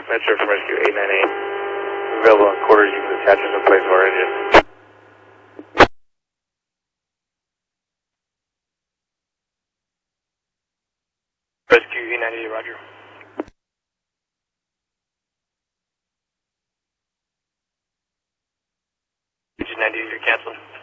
Metro from Rescue 898. Available in quarters, you can attach and replace our engine. Rescue 898, roger. Engine 98, you're canceled.